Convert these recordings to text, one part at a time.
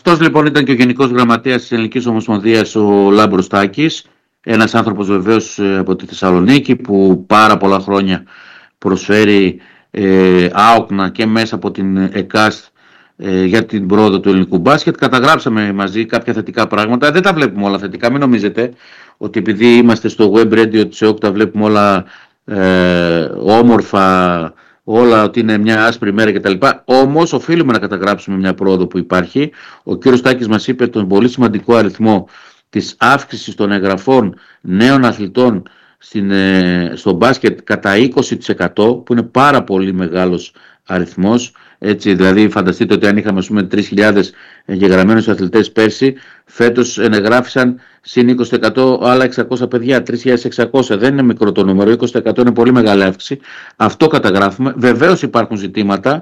Αυτός λοιπόν ήταν και ο Γενικός Γραμματέας της Ελληνικής Ομοσπονδίας, ο Λάμπρος Τάκης, ένας άνθρωπος βεβαίως από τη Θεσσαλονίκη που πάρα πολλά χρόνια προσφέρει άοκνα και μέσα από την ΕΚΑΣ για την πρόοδο του ελληνικού μπάσκετ. Καταγράψαμε μαζί κάποια θετικά πράγματα. Δεν τα βλέπουμε όλα θετικά, μην νομίζετε ότι επειδή είμαστε στο web radio της ΕΟΚ τα βλέπουμε όλα όμορφα, όλα ότι είναι μια άσπρη μέρα κτλ. Όμως οφείλουμε να καταγράψουμε μια πρόοδο που υπάρχει. Ο κύριος Τάκης μας είπε τον πολύ σημαντικό αριθμό της αύξησης των εγγραφών νέων αθλητών στο μπάσκετ κατά 20%, που είναι πάρα πολύ μεγάλος αριθμός. Έτσι, δηλαδή φανταστείτε ότι αν είχαμε 3.000 εγγεγραμμένους αθλητές πέρσι, φέτος ενεγράφησαν συν 20% άλλα 600 παιδιά, 3.600. Δεν είναι μικρό το νούμερο, 20% είναι πολύ μεγάλη αύξηση. Αυτό καταγράφουμε. Βεβαίως υπάρχουν ζητήματα,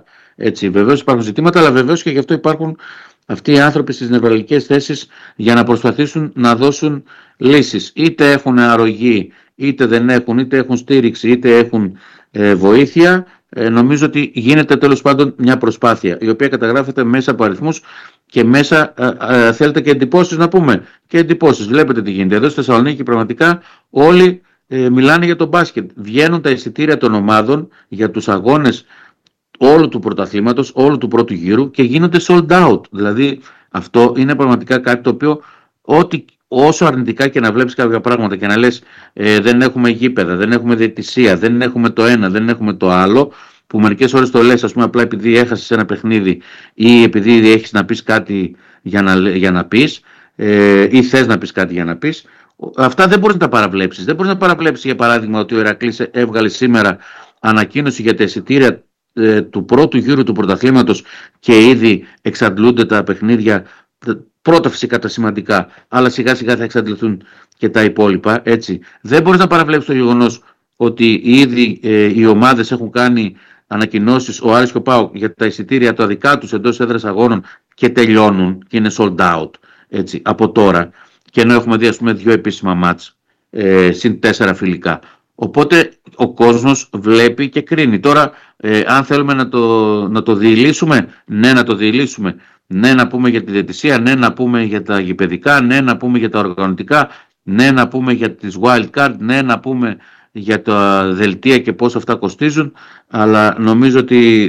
αλλά βεβαίως και γι' αυτό υπάρχουν αυτοί οι άνθρωποι στις νευραλγικές θέσεις για να προσπαθήσουν να δώσουν λύσεις. Είτε έχουν αρρωγή, είτε δεν έχουν, είτε έχουν στήριξη, είτε έχουν βοήθεια. Νομίζω ότι γίνεται τέλος πάντων μια προσπάθεια η οποία καταγράφεται μέσα από αριθμούς και μέσα θέλετε και εντυπώσεις να πούμε. Και εντυπώσεις. Βλέπετε τι γίνεται. Εδώ στη Θεσσαλονίκη πραγματικά όλοι μιλάνε για το μπάσκετ. Βγαίνουν τα εισιτήρια των ομάδων για τους αγώνες όλου του πρωταθλήματος, όλου του πρώτου γύρου και γίνονται sold out. Δηλαδή αυτό είναι πραγματικά κάτι το οποίο όσο αρνητικά και να βλέπεις κάποια πράγματα και να λες δεν έχουμε γήπεδα, δεν έχουμε διαιτησία, δεν έχουμε το ένα, δεν έχουμε το άλλο, που μερικές ώρες το λες, ας πούμε, απλά επειδή έχασες ένα παιχνίδι ή επειδή έχεις να πεις κάτι για να πεις ή θες να πεις κάτι για να πεις, αυτά δεν μπορείς να τα παραβλέψεις. Δεν μπορείς να παραβλέψεις, για παράδειγμα, ότι ο Ηρακλής έβγαλε σήμερα ανακοίνωση για τα εισιτήρια του πρώτου γύρου του πρωταθλήματος και ήδη εξαντλούνται τα παιχνίδια. Πρώτα φυσικά τα σημαντικά, αλλά σιγά σιγά θα εξαντληθούν και τα υπόλοιπα. Έτσι. Δεν μπορείς να παραβλέψεις το γεγονός ότι ήδη οι ομάδες έχουν κάνει ανακοινώσεις, ο Άρης και ο ΠΑΟΚ, για τα εισιτήρια τα δικά τους εντός έδρας αγώνων και τελειώνουν και είναι sold out, έτσι, από τώρα. Και ενώ έχουμε δει, ας πούμε, 2 επίσημα μάτς συν 4 φιλικά. Οπότε ο κόσμος βλέπει και κρίνει. Τώρα αν θέλουμε να το διηλύσουμε, ναι, να το διηλύσουμε. Ναι, να πούμε για τη διαιτησία, ναι, να πούμε για τα γηπεδικά, ναι, να πούμε για τα οργανωτικά, ναι, να πούμε για τις wild card, ναι, να πούμε για τα δελτία και πώς αυτά κοστίζουν, αλλά νομίζω ότι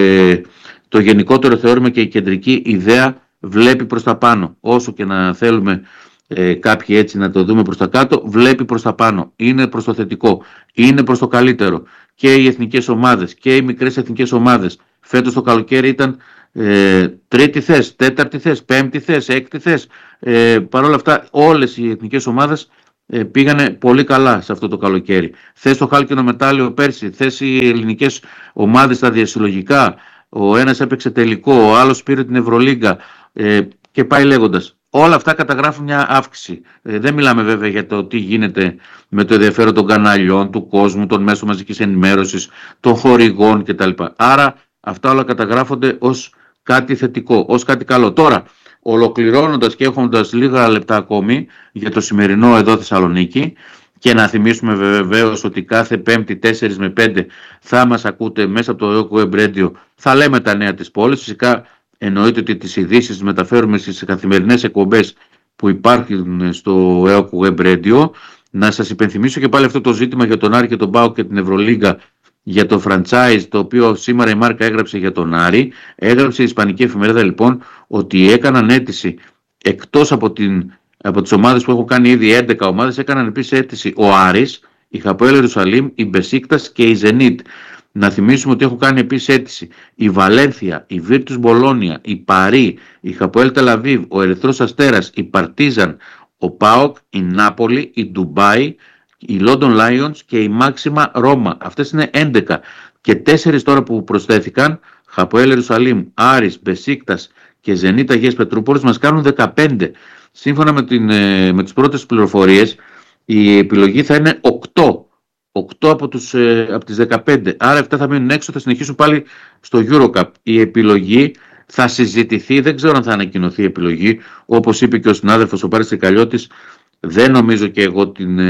το γενικότερο θεωρούμε και η κεντρική ιδέα βλέπει προς τα πάνω. Όσο και να θέλουμε κάποιοι έτσι να το δούμε προς τα κάτω, βλέπει προς τα πάνω. Είναι προς το θετικό, είναι προς το καλύτερο. Και οι εθνικές ομάδες και οι μικρές εθνικές ομάδες. Φέτος το καλοκαίρι ήταν τρίτη θέση, τέταρτη θέση, πέμπτη θέση, έκτη θέση. Παρ' όλα αυτά όλες οι εθνικές ομάδες πήγανε πολύ καλά σε αυτό το καλοκαίρι. Θες το χάλκινο μετάλλιο πέρσι, θες οι ελληνικές ομάδες στα διασυλλογικά, ο ένας έπαιξε τελικό, ο άλλος πήρε την Ευρωλίγκα και πάει λέγοντας. Όλα αυτά καταγράφουν μια αύξηση. Δεν μιλάμε βέβαια για το τι γίνεται με το ενδιαφέρον των καναλιών, του κόσμου, των μέσων μαζικής ενημέρωσης, των χορηγών κτλ. Άρα αυτά όλα καταγράφονται ως κάτι θετικό, ως κάτι καλό. Τώρα, ολοκληρώνοντας και έχοντας λίγα λεπτά ακόμη για το σημερινό εδώ Θεσσαλονίκη, και να θυμίσουμε βεβαίως ότι κάθε Πέμπτη 4 με 5 θα μας ακούτε μέσα από το EOK Web Radio, θα λέμε τα νέα της πόλης. Φυσικά εννοείται ότι τις ειδήσεις μεταφέρουμε στις καθημερινές εκπομπές που υπάρχουν στο EOK Web Radio. Να σας υπενθυμίσω και πάλι αυτό το ζήτημα για τον Άρη και τον ΠΑΟΚ και την Ευρωλίγκα, για το franchise, το οποίο σήμερα η Μάρκα έγραψε για τον Άρη. Έγραψε η Ισπανική Εφημερίδα λοιπόν ότι έκαναν αίτηση εκτός από τις ομάδες που έχουν κάνει ήδη 11 ομάδες, έκαναν επίσης αίτηση ο Άρης, η Χαποέλ Ιερουσαλήμ, η Μπεσίκτας και η Ζενίτ. Να θυμίσουμε ότι έχουν κάνει επίσης αίτηση η Βαλένθια, η Βίρτους Μπολόνια, η Παρί, η Χαποέλ Τελαβίβ, ο Ερυθρός Αστέρας, η Παρτίζαν, ο ΠΑΟΚ, η Νάπολη, η Ντουμπάι, η London Lions και η Μάξιμα Ρώμα. Αυτές είναι 11 και 4 τώρα που προσθέθηκαν, Χαποέλ Ιερουσαλήμ, Άρης, Μπεσίκτας και Ζενίτ Αγίας Πετρούπολης, μας κάνουν 15. Σύμφωνα με τις πρώτες πληροφορίες, η επιλογή θα είναι 8 από τις 15. Άρα 7 θα μείνουν έξω, θα συνεχίσουν πάλι στο EuroCup. Η επιλογή θα συζητηθεί, δεν ξέρω αν θα ανακοινωθεί η επιλογή. Όπως είπε και ο συνάδελφος ο Πάρης Τσικαλιώτης, δεν νομίζω και εγώ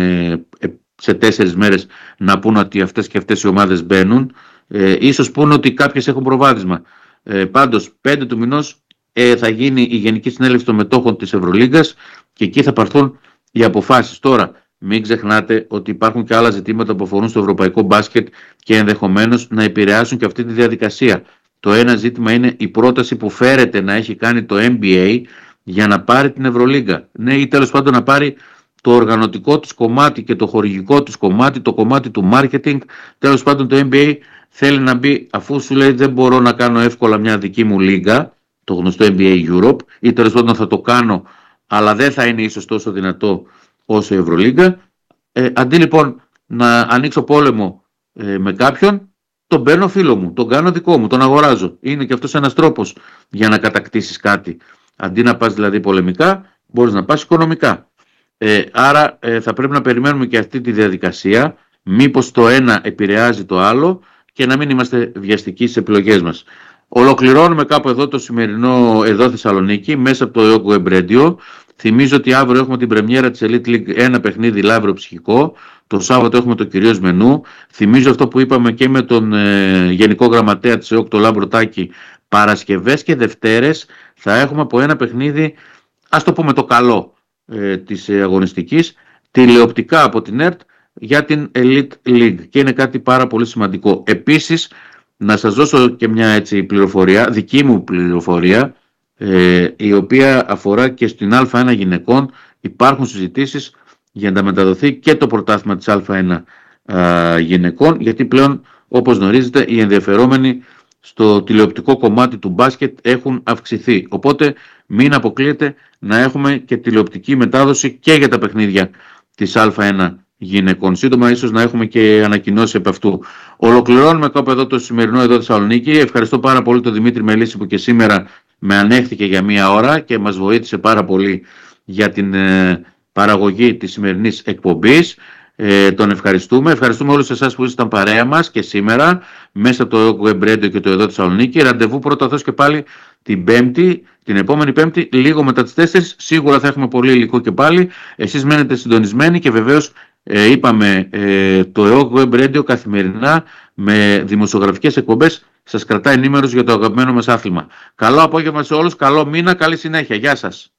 σε 4 μέρες να πούν ότι αυτές και αυτές οι ομάδες μπαίνουν. Ίσως πούνε ότι κάποιες έχουν προβάδισμα. Πάντως 5 του μηνός θα γίνει η Γενική Συνέλευση των Μετόχων της Ευρωλίγκας και εκεί θα πάρθουν οι αποφάσεις. Τώρα, μην ξεχνάτε ότι υπάρχουν και άλλα ζητήματα που αφορούν στο ευρωπαϊκό μπάσκετ και ενδεχομένως να επηρεάσουν και αυτή τη διαδικασία. Το ένα ζήτημα είναι η πρόταση που φέρεται να έχει κάνει το NBA για να πάρει την Ευρωλίγκα. Ναι, ή τέλος πάντων να πάρει το οργανωτικό της κομμάτι και το χορηγικό της κομμάτι, το κομμάτι του marketing. Τέλος πάντων το NBA θέλει να μπει, αφού σου λέει δεν μπορώ να κάνω εύκολα μια δική μου λίγα, το γνωστό NBA Europe, ή τέλος πάντων θα το κάνω αλλά δεν θα είναι ίσως τόσο δυνατό όσο η Ευρωλίγκα. Αντί λοιπόν να ανοίξω πόλεμο με κάποιον, τον παίρνω φίλο μου, τον κάνω δικό μου, τον αγοράζω. Είναι και αυτός ένας τρόπος για να κατακτήσεις κάτι. Αντί να πας δηλαδή πολεμικά, μπορείς να πας οικονομικά. Άρα θα πρέπει να περιμένουμε και αυτή τη διαδικασία, μήπως το ένα επηρεάζει το άλλο και να μην είμαστε βιαστικοί στις επιλογές μας. Ολοκληρώνουμε κάπου εδώ το σημερινό εδώ Θεσσαλονίκη μέσα από το Web Radio. Θυμίζω ότι αύριο έχουμε την πρεμιέρα της Elite League, ένα παιχνίδι λαύρο ψυχικό. Το Σάββατο έχουμε το κυρίως μενού. Θυμίζω αυτό που είπαμε και με τον Γενικό Γραμματέα της ΕΟΚ, τον Λάμπρο Τάκη. Παρασκευές και Δευτέρες θα έχουμε από ένα παιχνίδι, ας το πούμε το καλό της αγωνιστικής, τηλεοπτικά από την ΕΡΤ για την Elite League. Και είναι κάτι πάρα πολύ σημαντικό. Επίσης, να σας δώσω και μια έτσι πληροφορία, δική μου πληροφορία, η οποία αφορά και στην Α1 γυναικών. Υπάρχουν συζητήσεις για να μεταδοθεί και το πρωτάθλημα της Α1 γυναικών, γιατί πλέον, όπως γνωρίζετε, οι ενδιαφερόμενοι στο τηλεοπτικό κομμάτι του μπάσκετ έχουν αυξηθεί. Οπότε μην αποκλείεται να έχουμε και τηλεοπτική μετάδοση και για τα παιχνίδια της Α1 γυναικών. Σύντομα ίσως να έχουμε και ανακοινώσει από αυτού. Ολοκληρώνουμε κάπου εδώ το σημερινό εδώ Θεσσαλονίκη. Ευχαριστώ πάρα πολύ τον Δημήτρη Μελίσση που και σήμερα με ανέχθηκε για μία ώρα και μας βοήθησε πάρα πολύ για την παραγωγή της σημερινής εκπομπής. Τον ευχαριστούμε. Ευχαριστούμε όλους εσάς που ήσασταν παρέα μας και σήμερα μέσα από το Web Radio και το εδώ Θεσσαλονίκη. Ραντεβού πρώτα και πάλι την επόμενη Πέμπτη, λίγο μετά τις 4. Σίγουρα θα έχουμε πολύ υλικό και πάλι. Εσείς μένετε συντονισμένοι και βεβαίως είπαμε το ΕΟΚ Web Radio καθημερινά με δημοσιογραφικές εκπομπές σας κρατάει ενήμερους για το αγαπημένο μας άθλημα. Καλό απόγευμα σε όλους, καλό μήνα, καλή συνέχεια. Γεια σας.